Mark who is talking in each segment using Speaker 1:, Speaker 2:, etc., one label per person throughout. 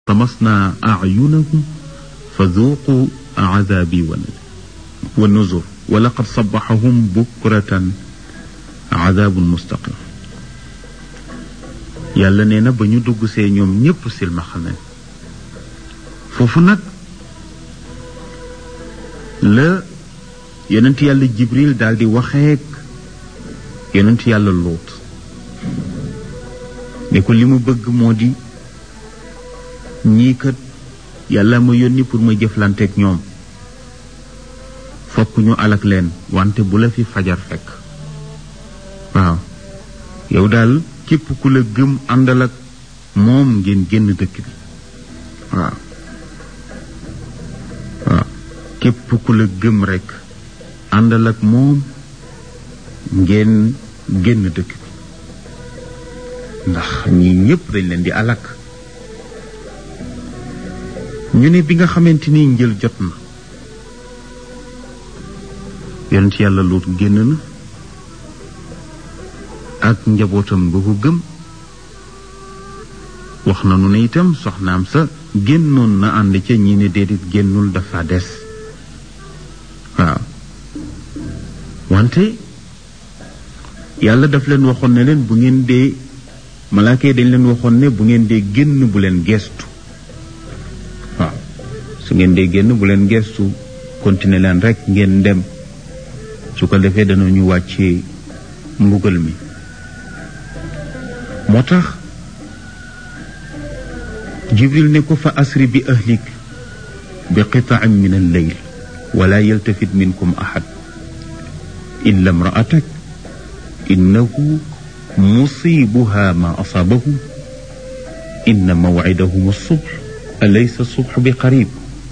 Speaker 1: طمسنا أعينهم فذوقوا عذابي والنذر ولقد صبحهم بكرة عذاب مستقيم yàlla nee na ba ñu dugg see ñoom ñépp silmaxa nañ foofu nag la yonent yàlla jibril daal di waxeek yonent yàlla Luut ne ko li mu bëgg moo di ñii kat yàlla ma yónni pour ma jëflanteek ñoom fokk ñu alak leen wante bu la fi fajar fekk waaw yow daal képp ku la gëm àndal ak moom ngeen génn dëkk bi waaw waaw képp ku la gëm rekk àndal ak moom ngeen génn dëkk bi ndax ñi ñépp dañ leen di alak ñu ne bi nga xamante ni njël jot na yonent yàlla Luut génn na ak njabootam ba ko gëm wax na nu ne itam soxnaam sa génnoon na ànd ca ñi ne déedéet génnul dafa des waaw wante yàlla daf leen waxoon ne leen bu ngeen dee malaaka yi dañ leen waxoon ne bu ngeen dee génn bu leen geestu waaw su ngeen dee génn bu leen geestu continuer leen rekk ngeen dem su ko defee danañu wàccee mbugal mi moo tax jibril ne ko fa asri bi ahlik bi qita'in min al-layl wala yaltafit minkum ahad illa imra'atak innahu musibuha ma asabahum inna maw'idahum as-subh alaysa as-subhu bi qarib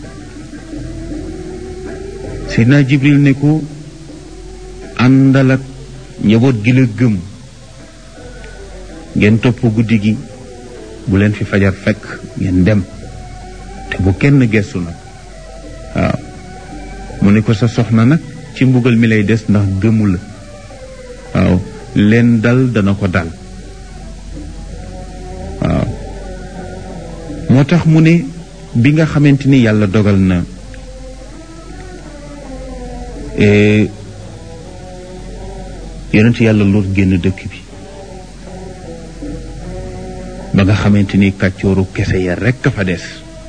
Speaker 1: sidna jibril ne ko àndal ak njaboot gi la gëm ngeen topp guddi gi bu leen fi fajar fekk ngeen dem te bu kenn gestu nag waaw mu ne ko sa soxna nag ci mbugal mi lay des ndax gëmu la waaw leen dal dana ko dal waaw moo tax mu ne bi nga xamante ni yàlla dogal na yonent yàlla Luut génn dëkk bi ba nga xamante ni kàccooru kese ya rekk a fa des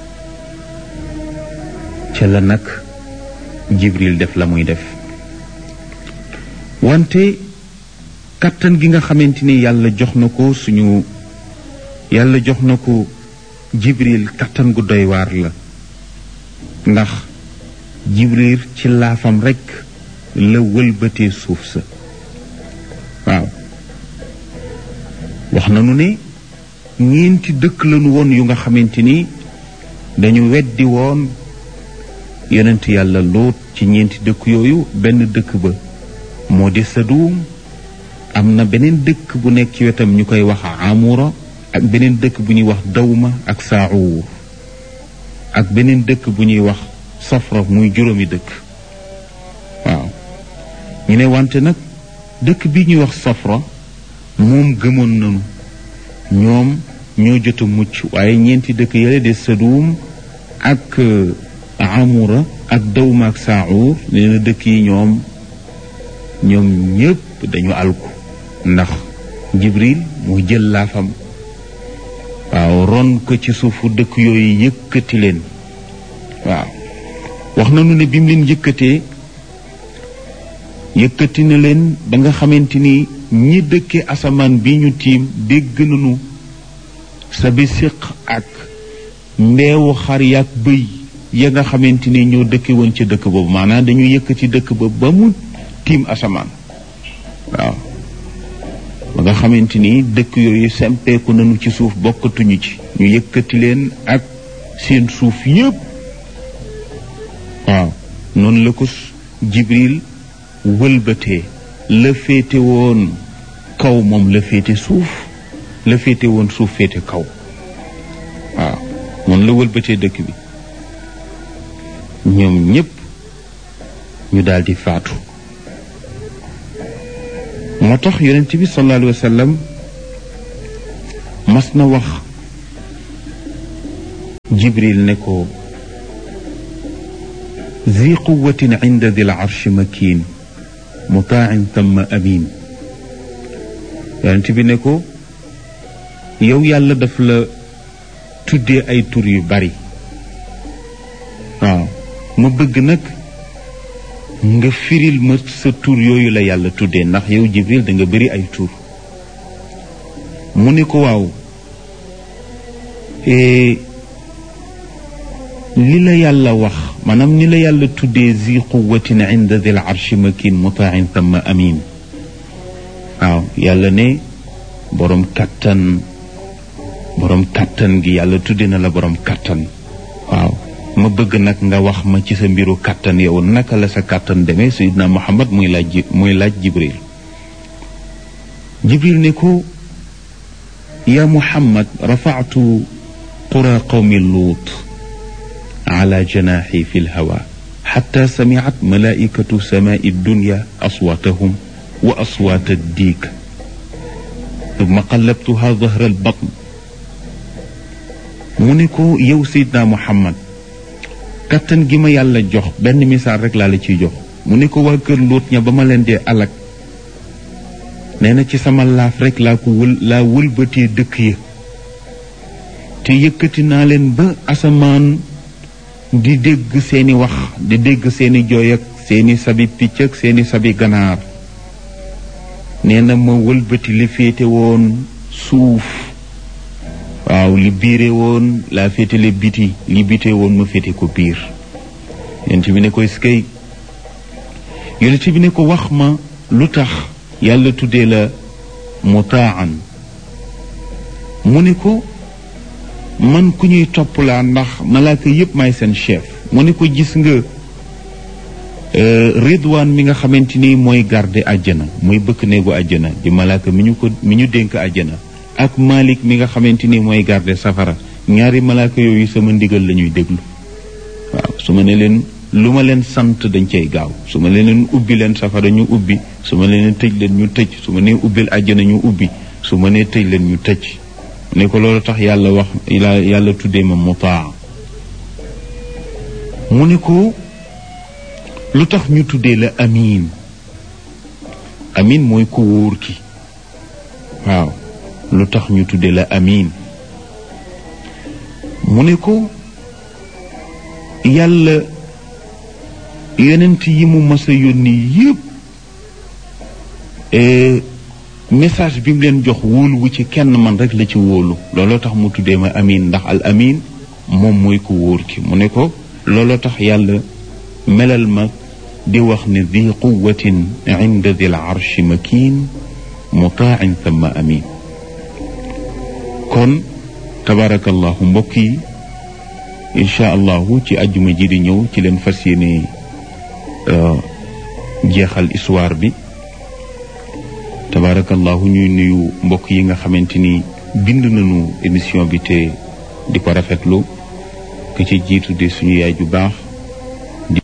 Speaker 1: ca la nag Jibril def la muy def wante kàttan gi nga xamante ni yàlla jox na ko jox na ko Jibril kàttan gu doy waar la ndax Jibril ci laafam rekk la wëlbatee suuf sa waaw wax nañu ne ñeenti dëkk lañu woon yu nga xamante ni dañu weddi woon yonent yàlla Luut ci ñeenti dëkk yooyu benn dëkk ba moo di Sadum am na beneen dëkk bu nekk ci wetam ñu koy wax Amura ak beneen dëkk bu ñuy wax Dawma ak Saawur ak beneen dëkk bu ñuy wax Safra muy juróomi dëkk waaw ñu ne wante nag dëkk bi ñuy wax Safra moom gëmoon nañu ñoom ñoo jot a mucc waaye ñeenti dëkk yële de Sadum ak Amura ak Dawma ak Saawur nee na dëkk yi ñoom ñépp dañu alku ndax Jibril mu jël laafam waaw ron ko ci suufu dëkk yooyu yëkkati leen waaw wax nañu ne bi mu leen yëkkati na leen ba nga xamante ni ñi dëkke asamaan bi ñu tiim dégg nañu sa bi siq ak mbeewu xar yaak bëy ya nga xamante ni ñoo dëkke woon ca dëkk boobu maanaam dañu yëkkati dëkk ba mu tiim asamaan waaw ba nga xamante ni dëkk yooyu sempeeku nañu ci suuf bokkatuñu ci ñu yëkkati leen ak seen suuf yépp waaw noonu la ko Jibril wëlbatee la féete woon kaw moom la féete suuf la féete woon suuf féete kaw waaw noonu la wëlbatee dëkk bi ñoom ñépp ñu daldi faatu moo tax yonent bi sallallahu alayhi wa sallam mas na wax jibril ne ko zi quwatin inda dil arshi makin mutaan thumma amin yonent bi ne ko yow yàlla daf la tuddee ay tur yu bari waaw ma bëgg nag nga firil ma sa tur yooyu la yàlla tuddee ndax yow jibril da nga bëri ay tur mu ne ko waaw li la yàlla wax maanaam ni la yàlla tuddee zi quwatin inda dil arshi makin mutaan thumma amin waaw yàlla ne borom kattan gi yàlla tudde na la borom kattan waaw ma bëgg nag nga wax ma ci sa mbiru kattan yow naka la sa kattan demee Seydina Muhammad muy laaj Jibril ne ko ya Muhammad rafa'tu qura qawmi Luut ala janahi fi lhawa xatta samicat malaikatu samai dunya aswaatahum wa aswaat addiik thumma qallabtuha dahra albatn mu ne ko yow Seydina Muhammad kattan gi ma yàlla jox benn misaal rek laa la ciy jox mu ne ko waa kër Luut ña ba ma leen dee alak nee na ci sama laaf rek laa wëlbatee dëkk ya te yëkkati naa leen ba asamaan di dégg seeni wax di dégg seeni jooy ak seeni sabi picc ak seeni sabi ganaar nee na ma wëlbati li féete woon suuf waaw li biire woon laa féetale biti li bite woon ma féete ko biir yonent bi ne ko iskay yonent bi ne ko wax ma lu tax yàlla tuddee la mutaan mu ne ko man ku ñuy topp laa ndax malaaka yépp may seen chef mu ne ko gis nga ridwaan mi nga xamante ni mooy garde àjjana mooy bëkk néegu àjjana di malaaka mi ñu dénk àjjana ak Malik mi nga xamante ni mooy garde safara ñaari malaaka yooyu sama ndigal la ñuy déglu waaw su ma ne leen lu ma leen sant dañ cay gaaw su ma leen ubbi leen safara ñu ubbi su ma leen tëj leen ñu tëj su ma nee ubbil àjjana ñu ubbi su ma nee tëj leen ñu tëj ne ko loolu tax yàlla tuddee ma mutaa mu ne ko lu tax ñu tuddee la amin mooy ku wóor ki waaw lu tax ñu tuddee la amin mu ne ko yàlla yonent yi mu mas a yónni yépp message bi mu leen jox wóolu wu ci kenn man rek la ci wóolu looloo tax mu tuddee ma amin ndax al amin moom mooy ku wóor ki mu ne ko looloo tax yàlla melal ma di wax ne di quwatin inda dil arshi makin mutaan thumma amin kon tabarakallahu mbokk yi incha allahu ci àjjuma ji di ñëw ci leen fas yéene jeexal histoire bi tabarakallahu ñuy nuyu mbokk yi nga xamante ni bind nañu émission bi te di ko rafetlu ku ci jiitu de suñu yaay ju baax